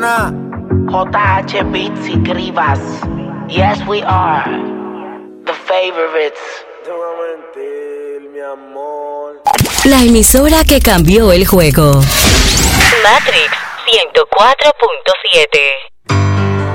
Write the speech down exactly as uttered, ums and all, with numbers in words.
J H Beats y Grivas. Yes, we are the favorites. La emisora que cambió el juego. Matrix ciento cuatro punto siete.